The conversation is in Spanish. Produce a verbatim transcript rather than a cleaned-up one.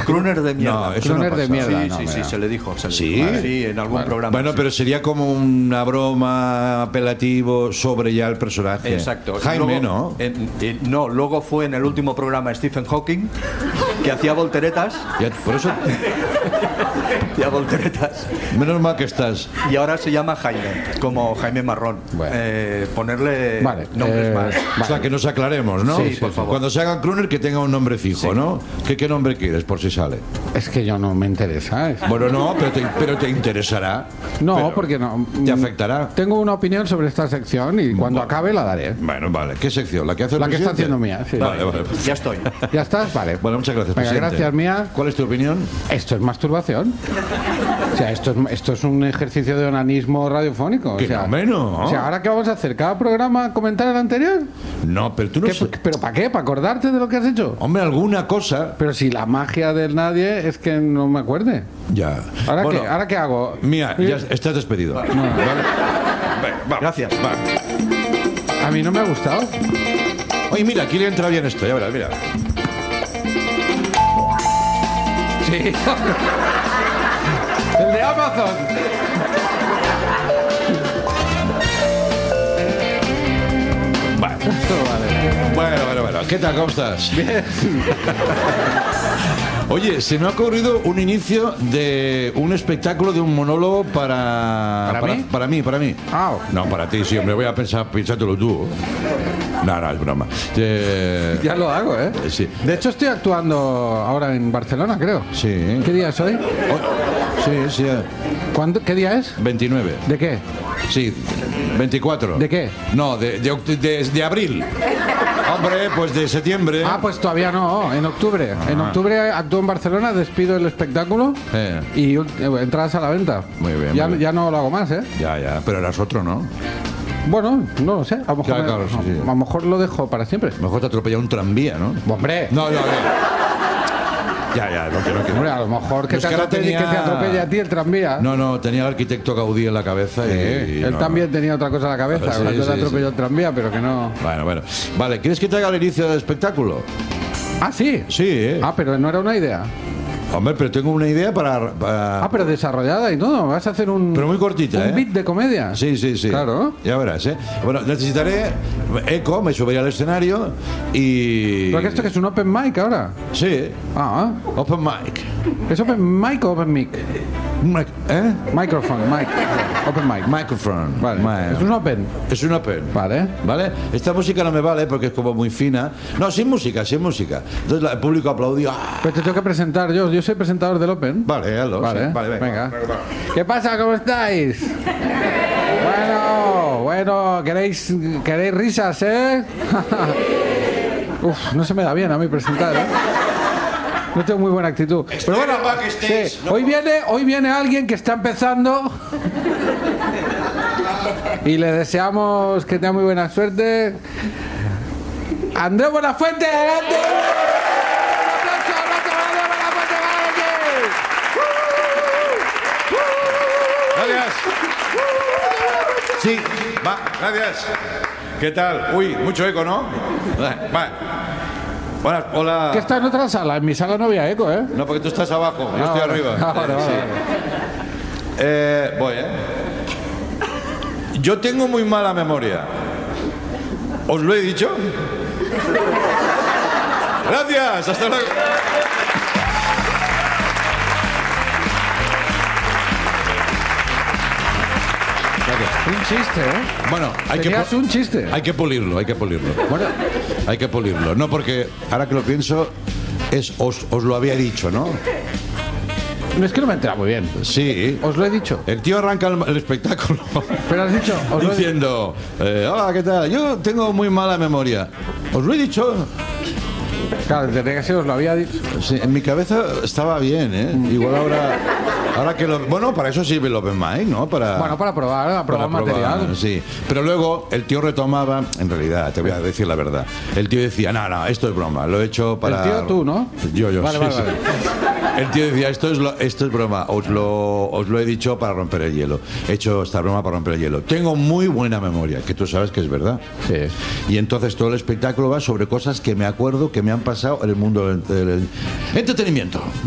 Crooner de mierda. No, eso Crooner no de pasa. mierda. Sí, no, sí, sí, mira. se le dijo. Se le ¿Sí? dijo. Sí, en algún Vale. programa. Bueno, sí. pero sería como una broma apelativo sobre ya el personaje. Exacto. Jaime, Luego, ¿no? en- en- no, luego fue en el último programa Stephen Hawking, que hacía volteretas. Ya, por eso, Hacía volteretas. menos mal que estás. Y ahora se llama Jaime, como Jaime Marrón. Bueno. Eh, ponerle Vale, nombres eh, más. O sea, que nos aclaremos, ¿no? Sí, por favor. Cuando se haga crooner, que tenga un nombre fijo, Sí. ¿no? ¿Qué, ¿Qué nombre quieres, por si sale? Es que yo no me interesa. es- Bueno, no, pero te, pero te interesará. No, Pero porque no. ¿Te mm, afectará? Tengo una opinión sobre esta sección y cuando Bueno. acabe la daré. Bueno, vale. ¿Qué sección? ¿La que hace el La que está presidente? haciendo mía, sí. Vale, vale. Ya estoy. ¿Ya estás? Vale. Bueno, muchas gracias, Venga, presidente. gracias, Mía. ¿Cuál es tu opinión? Esto es masturbación. O sea, esto es, esto es un ejercicio de onanismo radiofónico. O Que sea, no, hombre, no. O sea, ¿ahora qué vamos a hacer? ¿Cada programa comentar el anterior? No, pero tú no ¿Qué- sé- ¿Pero para qué? ¿Para acordarte de lo que has hecho? Hombre, alguna cosa. Pero si la magia del nadie es que no me acuerde. Ya. ¿Ahora, Bueno, qué, ¿Ahora qué hago? Mía, ya estás despedido. Vale. Venga, va, Gracias. va. A mí no me ha gustado. Oye, mira, aquí le entra bien esto, ya verás, mira. Sí. El de Amazon. Vale. Esto vale. Bueno, bueno, bueno. ¿Qué tal? ¿Cómo estás? Bien. Oye, se me ha ocurrido un inicio de un espectáculo, de un monólogo para... ¿Para mí? Para mí, para mí. Ah. No, para ti, sí, hombre, voy a pensar, pensártelo tú. No, no, es broma. Eh, Ya lo hago, ¿eh? Sí. De hecho, estoy actuando ahora en Barcelona, creo. Sí. ¿Qué día es hoy? Oh, sí, sí. ¿Cuándo? ¿Qué día es? veintinueve. ¿De qué? Sí, veinticuatro. ¿De qué? No, de, de, oct- de- de abril. Hombre, pues de septiembre. Ah, pues todavía no, en octubre. En octubre actúo en Barcelona, despido el espectáculo Eh. y eh, entradas a la venta. Muy bien, Ya, muy bien. ya no lo hago más, ¿eh? Ya, ya, pero eras otro, ¿no? Bueno, no lo sé. A lo mejor, Claro, me- claro, sí, sí. a lo mejor lo dejo para siempre. Mejor te atropella un tranvía, ¿no? Hombre, No, no, no. Ya, ya, no quiero que. hombre, a lo mejor que, Es te que ahora atropelle, tenía- que te atropelle a ti el tranvía. No, no, tenía el arquitecto Gaudí en la cabeza y. Eh, y él no, también no. tenía otra cosa en la cabeza. Sí, cuando sí, le atropelló sí. el tranvía, pero que no. Bueno, bueno. Vale, ¿quieres que te haga el inicio del espectáculo? Ah, sí. Sí, ¿eh? Ah, pero no era una idea. Hombre, pero tengo una idea para. para- Ah, pero desarrollada y todo. Vas a hacer un. Pero muy cortita, un ¿eh? beat de comedia. Sí, sí, sí. Claro. Ya verás, ¿eh? Bueno, necesitaré eco, me subiré al escenario y. ¿Pero que esto que es un open mic ahora? Sí, Ah, open mic. ¿es open mic o open mic? Mic- ¿Eh? Microphone, mic. Open mic. Microphone. Vale. Mi- Es un open. Es un open. Vale. ¿Vale? Esta música no me vale porque es como muy fina. No, sin música, sin música. Entonces la- el público aplaudió. ¡Ah! Pero te tengo que presentar yo. Yo soy presentador del open. Vale, hazlo. Vale, sí. Vale, venga. ¿Qué pasa? ¿Cómo estáis? Bueno, bueno, ¿queréis, queréis risas, eh? Uf, no se me da bien a mí presentar, ¿eh? No tengo muy buena actitud. Pero bueno, en el backstage, sí, no hoy viene, hoy viene alguien que está empezando y le deseamos que tenga muy buena suerte. Andrés Buenafuente, adelante. Un aplauso, un aplauso para Andrés Buenafuente, adelante. Gracias. Sí, va, gracias. ¿Qué tal? Uy, mucho eco, ¿no? Va. Buenas, hola. Que está en otra sala, en mi sala no había eco, ¿eh? No, porque tú estás abajo, yo Ah, estoy vale. arriba. Ah, vale, Eh, vale, sí. vale. Eh, voy, ¿eh? Yo tengo muy mala memoria. ¿Os lo he dicho? Gracias, hasta luego. Un chiste, ¿eh? Bueno, hay que, Tenías pu- un chiste. hay que pulirlo, hay que pulirlo. Bueno, Hay que pulirlo. No, porque ahora que lo pienso, es os, os lo había dicho, ¿no? es que no me he enterado muy bien. Sí. Os lo he dicho. El tío arranca el, el espectáculo Pero has dicho, os lo he diciendo, eh, hola, ¿qué tal? Yo tengo muy mala memoria. ¿Os lo he dicho? Claro, tendría que ser, os lo había dicho. Sí, en mi cabeza estaba bien, ¿eh? Igual ahora... Ahora que lo... Bueno, para eso sirve el Open Mic, ¿no? Para... Bueno, para probar, para probar para material. probar, sí. Pero luego el tío retomaba, en realidad, te voy a decir la verdad. El tío decía, no, no, esto es broma, lo he hecho para... El tío tú, ¿no? Yo, yo, Vale, sí, vale, sí. vale. El tío decía, esto es, lo- esto es broma, os lo, os lo he dicho para romper el hielo. He hecho esta broma para romper el hielo. Tengo muy buena memoria, que tú sabes que es verdad. Sí. Y entonces todo el espectáculo va sobre cosas que me acuerdo que me han pasado en el mundo del, del entretenimiento.